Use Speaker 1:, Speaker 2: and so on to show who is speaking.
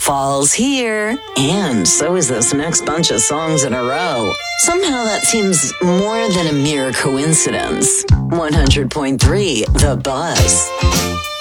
Speaker 1: Fall's here, and so is this next bunch of songs in a row. Somehow that seems more than a mere coincidence. 100.3 The Buzz.